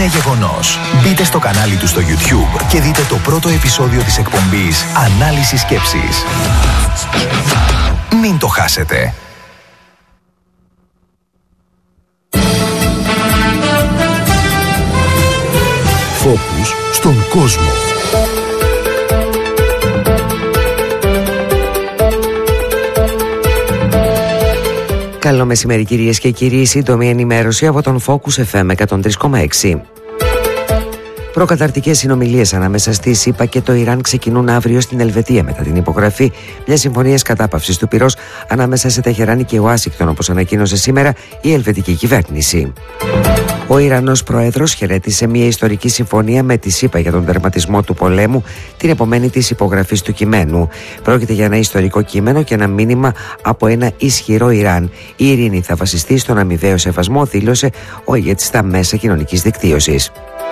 Είναι γεγονός. Μπείτε στο κανάλι του στο YouTube και δείτε το πρώτο επεισόδιο της εκπομπής Ανάλυση Σκέψης. Μην το χάσετε. Φόκους στον κόσμο. Καλό μεσημέρι κυρίες και κύριοι, σύντομη ενημέρωση από τον Focus FM 103,6. Προκαταρτικές συνομιλίες ανάμεσα στη ΣΥΠΑ και το Ιράν ξεκινούν αύριο στην Ελβετία μετά την υπογραφή μιας συμφωνίας κατάπαυσης του πυρός ανάμεσα σε Τεχεράνη και Ουάσιγκτον, όπως ανακοίνωσε σήμερα η ελβετική κυβέρνηση. Ο Ιρανός Πρόεδρος χαιρέτησε μια ιστορική συμφωνία με τη ΣΥΠΑ για τον τερματισμό του πολέμου την επομένη της υπογραφής του κειμένου. Πρόκειται για ένα ιστορικό κείμενο και ένα μήνυμα από ένα ισχυρό Ιράν. Η ειρήνη θα βασιστεί στον αμοιβαίο σεβασμό, δήλωσε ο ηγέτης στα μέσα κοινωνικής δικτύωσης.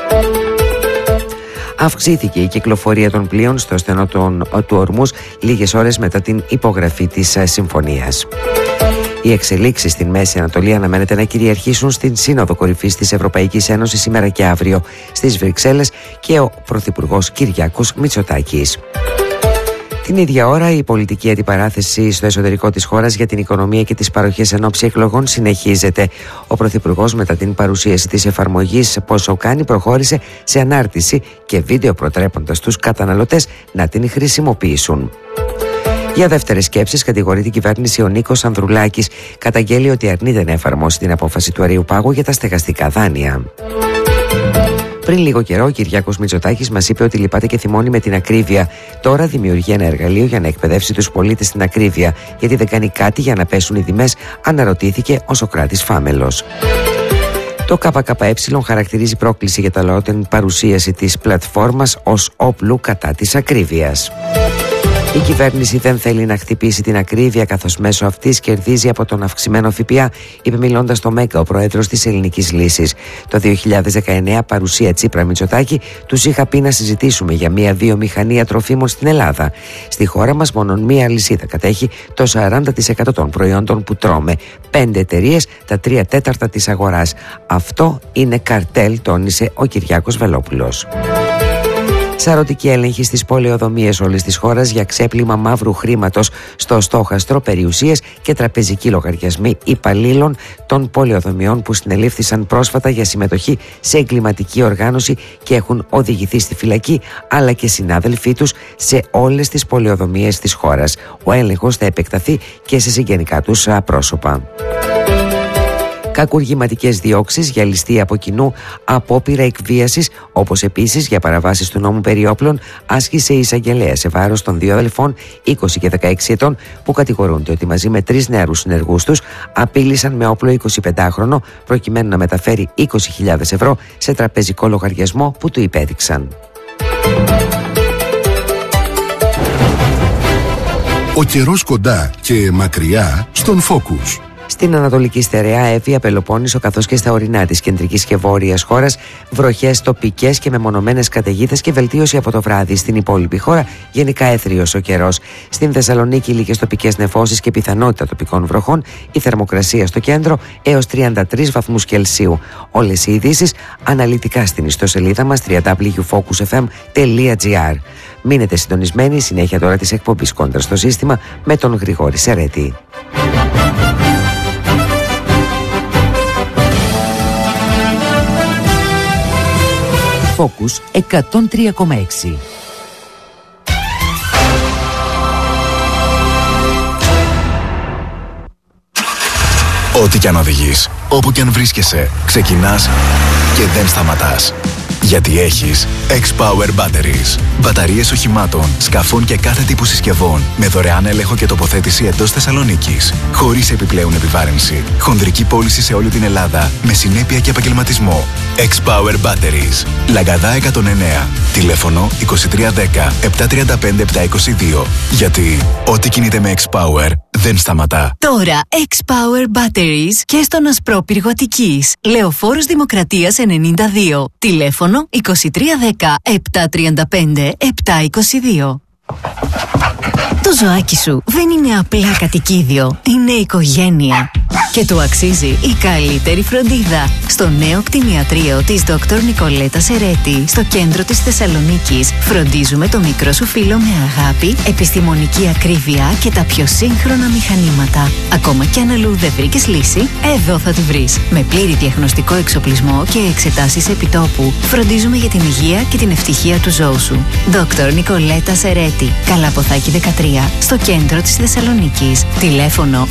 Αυξήθηκε η κυκλοφορία των πλοίων στο στενό του Ορμούς λίγες ώρες μετά την υπογραφή της συμφωνίας. Οι εξελίξεις στην Μέση Ανατολή αναμένεται να κυριαρχήσουν στην Σύνοδο Κορυφής της Ευρωπαϊκής Ένωσης σήμερα και αύριο στις Βρυξέλλες και ο Πρωθυπουργός Κυριάκος Μητσοτάκης. Την ίδια ώρα, η πολιτική αντιπαράθεση στο εσωτερικό της χώρας για την οικονομία και τις παροχές εν ώψη εκλογών συνεχίζεται. Ο Πρωθυπουργός, μετά την παρουσίαση της εφαρμογής Πόσο Κάνει, προχώρησε σε ανάρτηση και βίντεο προτρέποντας τους καταναλωτές να την χρησιμοποιήσουν. Για δεύτερες σκέψεις, κατηγορεί την κυβέρνηση ο Νίκος Ανδρουλάκης. Καταγγέλει ότι αρνείται να εφαρμόσει την απόφαση του Αριουπάγου για τα στεγαστικά δάνεια. Πριν λίγο καιρό, ο Κυριάκος Μητσοτάκης μας είπε ότι λυπάται και θυμώνει με την ακρίβεια. Τώρα δημιουργεί ένα εργαλείο για να εκπαιδεύσει τους πολίτες στην ακρίβεια. Γιατί δεν κάνει κάτι για να πέσουν οι τιμές, αναρωτήθηκε ο Σωκράτης Φάμελος. Το ΚΚΕ χαρακτηρίζει πρόκληση για τα λαό την παρουσίαση της πλατφόρμας ως όπλου κατά της ακρίβειας. Η κυβέρνηση δεν θέλει να χτυπήσει την ακρίβεια, καθώς μέσω αυτής κερδίζει από τον αυξημένο ΦΠΑ, είπε μιλώντας στο ΜΕΚΑ ο πρόεδρος της Ελληνικής Λύσης. Το 2019, παρουσία Τσίπρα Μητσοτάκη, τους είχα πει να συζητήσουμε για μια βιομηχανία τροφίμων στην Ελλάδα. Στη χώρα μας μόνο μία αλυσίδα κατέχει το 40% των προϊόντων που τρώμε. 5 εταιρείες, τα 3/4 της αγοράς. Αυτό είναι καρτέλ, τόνισε ο Κυριάκος Βελόπουλος. Σαρωτική έλεγχη στις πολεοδομίες όλης της χώρας για ξέπλυμα μαύρου χρήματος στο στόχαστρο, περιουσίες και τραπεζικοί λογαριασμοί υπαλλήλων των πολεοδομιών που συνελήφθησαν πρόσφατα για συμμετοχή σε εγκληματική οργάνωση και έχουν οδηγηθεί στη φυλακή, αλλά και συνάδελφοί τους σε όλες τις πολεοδομίες της χώρας. Ο έλεγχος θα επεκταθεί και σε συγγενικά τους πρόσωπα. Κακουργηματικές διώξεις για ληστεία από κοινού, απόπειρα εκβίασης, όπως επίσης για παραβάσεις του νόμου περί όπλων, άσκησε η εισαγγελέα σε βάρος των δύο αδελφών 20 και 16 ετών που κατηγορούνται ότι μαζί με 3 νεαρούς συνεργούς τους απείλησαν με όπλο 25χρονο προκειμένου να μεταφέρει 20.000 ευρώ σε τραπεζικό λογαριασμό που του υπέδειξαν. Ο καιρός κοντά και μακριά στον Focus. Στην Ανατολική Στερεά, Εύβοια, Πελοπόννησο καθώς και στα ορεινά της κεντρικής και βόρειας χώρας, βροχές τοπικές και μεμονωμένες καταιγίδες και βελτίωση από το βράδυ. Στην υπόλοιπη χώρα, γενικά έθριος ο καιρός. Στην Θεσσαλονίκη, λίγες τοπικές νεφώσεις και πιθανότητα τοπικών βροχών. Η θερμοκρασία στο κέντρο έως 33 βαθμούς Κελσίου. Όλες οι ειδήσεις αναλυτικά στην ιστοσελίδα μας www.focusfm.gr. Μείνετε συντονισμένοι, συνέχεια τώρα της εκπομπής Κόντρα στο σύστημα με τον Γρηγόρη Σερέτη. Focus 103,6. Ό,τι κι αν οδηγείς, όπου κι αν βρίσκεσαι, ξεκινάς και δεν σταματάς. Γιατί έχεις X-Power Batteries. Μπαταρίες οχημάτων, σκαφών και κάθε τύπου συσκευών με δωρεάν έλεγχο και τοποθέτηση εντός Θεσσαλονίκης. Χωρίς επιπλέον επιβάρυνση. Χονδρική πώληση σε όλη την Ελλάδα με συνέπεια και επαγγελματισμό. X-Power Batteries. Λαγκαδά 109. Τηλέφωνο 2310 735 722. Γιατί ό,τι κινείται με X-Power δεν σταματά. Τώρα X-Power Batteries και στον Ασπρόπυργο Αττικής. Λεωφόρος Δημοκρατίας 92. Τηλέφωνο 2310 735 722. Το ζωάκι σου δεν είναι απλά κατοικίδιο, είναι οικογένεια. Και του αξίζει η καλύτερη φροντίδα. Στο νέο κτηνιατρίο της Dr. Νικολέτα Σερέτη, στο κέντρο της Θεσσαλονίκης, φροντίζουμε το μικρό σου φίλο με αγάπη, επιστημονική ακρίβεια και τα πιο σύγχρονα μηχανήματα. Ακόμα κι αν αλλού δεν βρήκες λύση, εδώ θα τη βρεις. Με πλήρη διαγνωστικό εξοπλισμό και εξετάσεις επιτόπου, φροντίζουμε για την υγεία και την ευτυχία του ζώου σου. Dr. Νικολέτα Σερέτη, Καλαποθάκη 13, στο κέντρο της Θεσσαλονίκης. Τηλέφωνο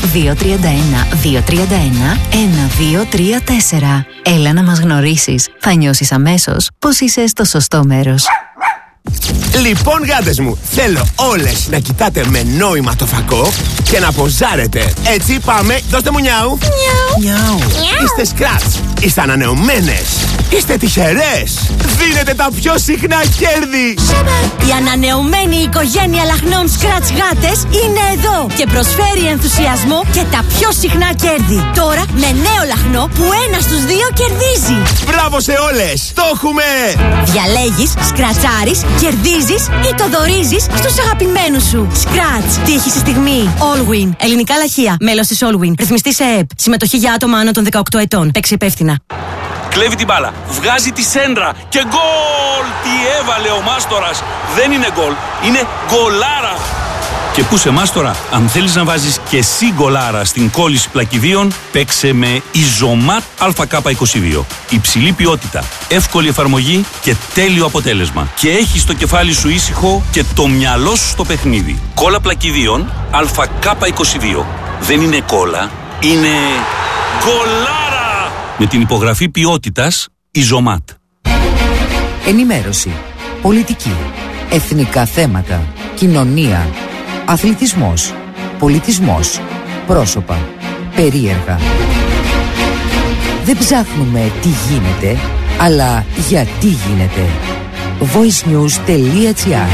231-231-1234. Έλα να μας γνωρίσεις. Θα νιώσεις αμέσως πως είσαι στο σωστό μέρος. Λοιπόν, γάτες μου, θέλω όλες να κοιτάτε με νόημα το φακό και να ποζάρετε. Έτσι πάμε, δώστε μου νιάου. Νιάου. Είστε σκράτς, είστε ανανεωμένες, είστε τυχερές. Δίνετε τα πιο συχνά κέρδη. Η ανανεωμένη οικογένεια λαχνών σκράτς γάτες είναι εδώ και προσφέρει ενθουσιασμό και τα πιο συχνά κέρδη. Τώρα με νέο λαχνό που 1 στους 2 κερδίζει. Μπράβο σε όλες, το έχουμε. Διαλέγεις, σκρατσάρεις, κερδίζεις ή το δωρίζεις στους αγαπημένους σου. Σκράτς, τύχη στη στιγμή. Allwin, ελληνικά λαχεία, μέλος της Allwin, ρυθμιστή σε ΕΕΠ. Συμμετοχή για άτομα άνω των 18 ετών. Παίξει υπεύθυνα. Κλέβει την μπάλα, βγάζει τη σέντρα και γκολ! Τι έβαλε ο Μάστορας! Δεν είναι γκολ, είναι γκολάρα! Και πού σε Μάστορα, αν θέλεις να βάζεις και εσύ γκολάρα στην κόλληση πλακιδίων, παίξε με Ιζωμάτ ΑΚ22. Υψηλή ποιότητα, εύκολη εφαρμογή και τέλειο αποτέλεσμα. Και έχεις το κεφάλι σου ήσυχο και το μυαλό σου στο παιχνίδι. Κόλλα πλακιδίων ΑΚ22. Δεν είναι κόλλα, είναι γκολάρα! Με την υπογραφή ποιότητας Ιζωμάτ. Ενημέρωση, πολιτική, εθνικά θέματα, κοινωνία, αθλητισμός, πολιτισμός, πρόσωπα, περίεργα. Δεν ψάχνουμε τι γίνεται, αλλά γιατί γίνεται. voicenews.gr.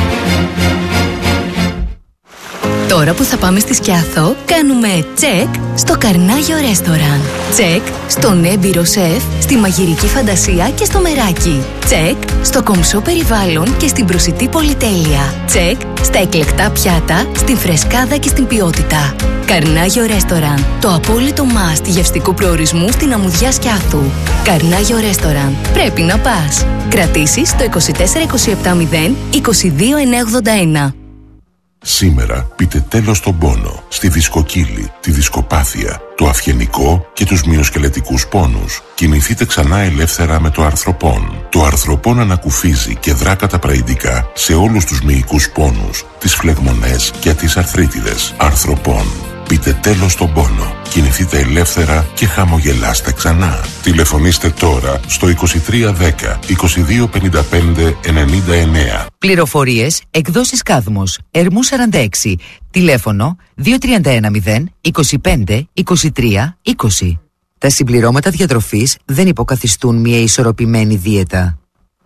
Τώρα που θα πάμε στη Σκιάθο, κάνουμε τσεκ στο Καρνάγιο Ρέστοραν. Τσεκ στον έμπειρο σεφ, στη μαγειρική φαντασία και στο μεράκι. Τσεκ στο κομψό περιβάλλον και στην προσιτή πολυτέλεια. Τσεκ στα εκλεκτά πιάτα, στην φρεσκάδα και στην ποιότητα. Καρνάγιο Ρέστοραν, το απόλυτο must γευστικού προορισμού στην αμμουδιά Σκιάθου. Καρνάγιο Ρέστοραν, πρέπει να πας. Κρατήσεις το 24270 22981. Σήμερα πείτε τέλος στον πόνο, στη δισκοκύλη, τη δισκοπάθεια, το αυγενικό και τους μυοσκελετικούς πόνους. Κινηθείτε ξανά ελεύθερα με το αρθροπόν. Το αρθροπόν ανακουφίζει και δρά καταπραγητικά σε όλους τους μυϊκούς πόνους, τις φλεγμονές και τις αρθρίτιδες. Αρθροπόν. Πείτε τέλος στον πόνο. Κινηθείτε ελεύθερα και χαμογελάστε ξανά. Τηλεφωνήστε τώρα στο 2310 2255 99. Πληροφορίες, εκδόσεις Κάδμος, Ερμού 46, τηλέφωνο 2310 25 23 20. Τα συμπληρώματα διατροφής δεν υποκαθιστούν μια ισορροπημένη δίαιτα.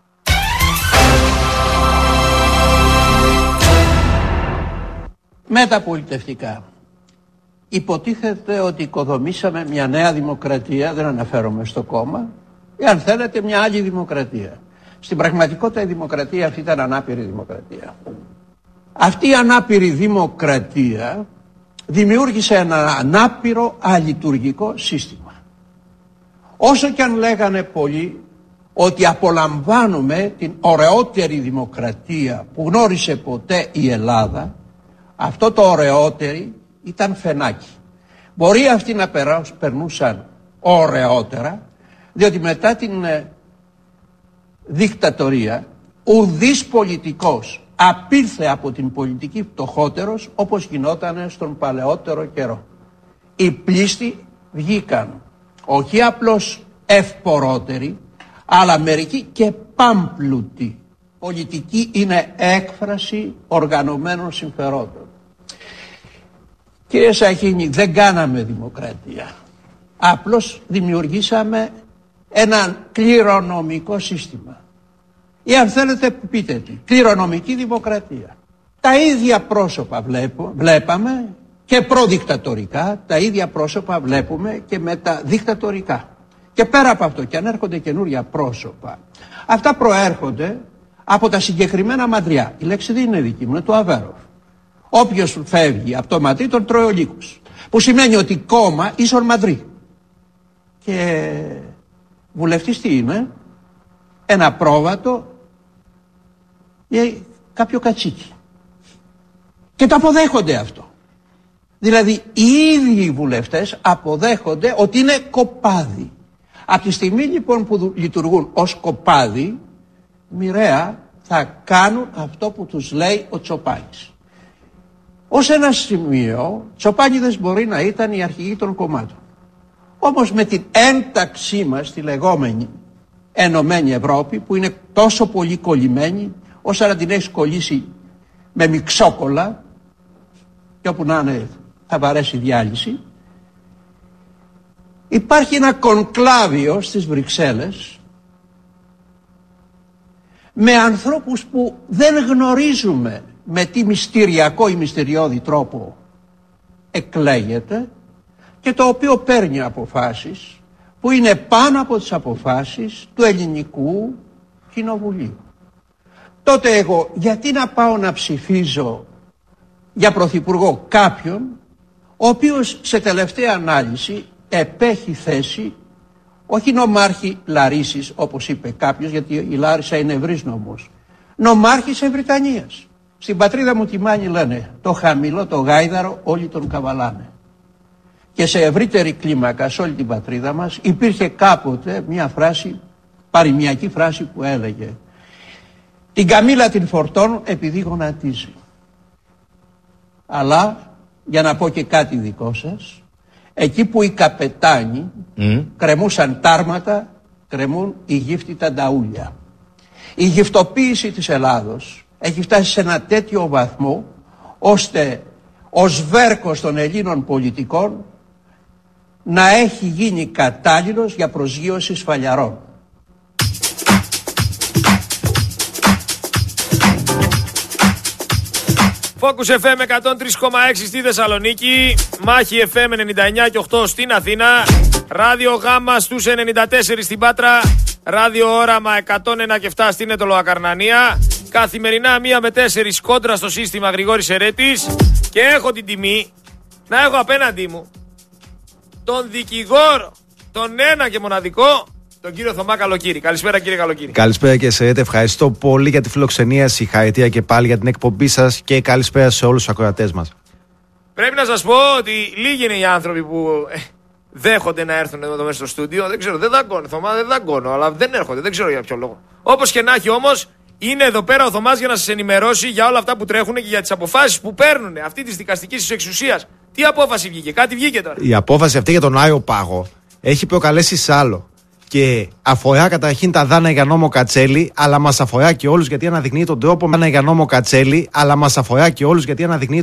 Μεταπολιτευτικά. Υποτίθεται ότι οικοδομήσαμε μια νέα δημοκρατία, δεν αναφέρομαι στο κόμμα, ή αν θέλετε μια άλλη δημοκρατία. Στην πραγματικότητα η δημοκρατία αυτή ήταν ανάπηρη δημοκρατία. Αυτή η ανάπηρη δημοκρατία δημιούργησε ένα ανάπηρο αλειτουργικό σύστημα. Όσο και αν λέγανε πολλοί ότι απολαμβάνουμε την ωραιότερη δημοκρατία που γνώρισε ποτέ η Ελλάδα, αυτό το ωραιότερη ήταν φαινάκι. Μπορεί αυτοί να περνούσαν ωραιότερα, διότι μετά την δικτατορία ουδής πολιτικός απήλθε από την πολιτική φτωχότερος όπως γινόταν στον παλαιότερο καιρό. Οι πλήστοι βγήκαν όχι απλώς ευπορότεροι, αλλά μερικοί και πάμπλουτοι. Πολιτική είναι έκφραση οργανωμένων συμφερόντων. Κύριε Σαχίνη, δεν κάναμε δημοκρατία. Απλώς δημιουργήσαμε ένα κληρονομικό σύστημα. Ή αν θέλετε πείτε τι, κληρονομική δημοκρατία. Τα ίδια πρόσωπα βλέπαμε και προδικτατορικά, τα ίδια πρόσωπα βλέπουμε και μεταδικτατορικά. Και πέρα από αυτό, και αν έρχονται καινούρια πρόσωπα, αυτά προέρχονται από τα συγκεκριμένα μαντριά. Η λέξη δεν είναι δική μου, είναι του Αβέροφ. Όποιος φεύγει από το Μαδρί τον τρώει ο λύκος. Που σημαίνει ότι κόμμα ίσον Μαδρί. Και βουλευτής τι είναι? Ένα πρόβατο ή κάποιο κατσίκι. Και το αποδέχονται αυτό. Δηλαδή οι ίδιοι βουλευτές αποδέχονται ότι είναι κοπάδι. Από τη στιγμή λοιπόν που λειτουργούν ως κοπάδι, μοιραία θα κάνουν αυτό που τους λέει ο Τσοπάνης. Ως ένα σημείο, Τσοπάνιδες μπορεί να ήταν οι αρχηγοί των κομμάτων. Όμως με την ένταξή μας στη λεγόμενη Ενωμένη Ευρώπη, που είναι τόσο πολύ κολλημένη, όσο να την έχεις κολλήσει με μιξόκολα, και όπου να είναι θα βαρέσει διάλυση, υπάρχει ένα κονκλάβιο στις Βρυξέλλες με ανθρώπους που δεν γνωρίζουμε με τι μυστηριακό ή μυστηριώδη τρόπο εκλέγεται και το οποίο παίρνει αποφάσεις που είναι πάνω από τις αποφάσεις του ελληνικού κοινοβουλίου. Τότε εγώ γιατί να πάω να ψηφίζω για πρωθυπουργό κάποιον ο οποίος σε τελευταία ανάλυση επέχει θέση όχι νομάρχη Λαρίσης όπως είπε κάποιος, γιατί η Λάρισα είναι ευρύς νομός, νομάρχης Ευρυτανίας. Στην πατρίδα μου τη Μάνη λένε το χαμηλό το γάιδαρο όλοι τον καβαλάνε. Και σε ευρύτερη κλίμακα σε όλη την πατρίδα μας υπήρχε κάποτε μια φράση, παροιμιακή φράση που έλεγε την καμήλα την φορτώνουν επειδή γονατίζει. Αλλά για να πω και κάτι δικό σας, εκεί που οι καπετάνοι κρεμούσαν τάρματα, κρεμούν οι γύφτητα νταούλια. Η γυφτοποίηση της Ελλάδος έχει φτάσει σε ένα τέτοιο βαθμό ώστε ο σβέρκος των Ελλήνων πολιτικών να έχει γίνει κατάλληλος για προσγείωση σφαλιαρών. Focus FM 103,6 στη Θεσσαλονίκη, Μάχη FM 99 και 8 στην Αθήνα, Ράδιο Γάμα στους 94 στην Πάτρα, Ράδιο Όραμα 101 και 7 στην Αιτωλοακαρνανία. Καθημερινά 1 με 4 κόντρα στο σύστημα Γρηγόρης Ερέτης. Και έχω την τιμή να έχω απέναντί μου τον δικηγόρο, τον ένα και μοναδικό, τον κύριο Θωμά Καλοκύρη. Καλησπέρα κύριε Καλοκύρη. Καλησπέρα και σε ευχαριστώ πολύ για τη φιλοξενία, συγχαρητήρια και πάλι για την εκπομπή σας και καλησπέρα σε όλους τους ακροατές μας. Πρέπει να σας πω ότι λίγοι είναι οι άνθρωποι που δέχονται να έρθουν εδώ μέσα στο στούντιο. Δεν ξέρω, δεν δαγκώνω, Θωμά, δεν δαγκώνω, αλλά δεν έρχονται, δεν ξέρω για ποιο λόγο. Όπως και να έχει όμως, είναι εδώ πέρα ο Θωμάς για να σας ενημερώσει για όλα αυτά που τρέχουν και για τις αποφάσεις που παίρνουν αυτή τη δικαστική εξουσίας. Τι απόφαση βγήκε, κάτι βγήκε τώρα? Η απόφαση αυτή για τον Άριο Πάγο έχει προκαλέσει σάλο. Και αφορά καταρχήν τα δάνα για νόμο Κατσέλη, αλλά μας αφορά και όλους γιατί αναδεικνύει τον τρόπο για νόμο Κατσέλη, αλλά μας αφορά και όλους γιατί αναδεικνύει